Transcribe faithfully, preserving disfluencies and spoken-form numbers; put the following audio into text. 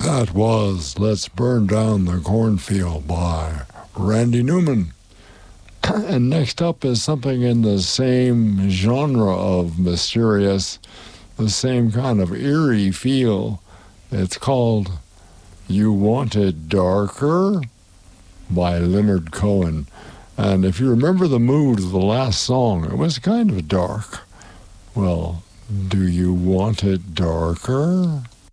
That was Let's Burn Down the Cornfield by Randy Newman. And next up is something in the same genre of mysterious, the same kind of eerie feel. It's called You Want It Darker by Leonard Cohen. And if you remember the mood of the last song, it was kind of dark. Well, do you want it darker?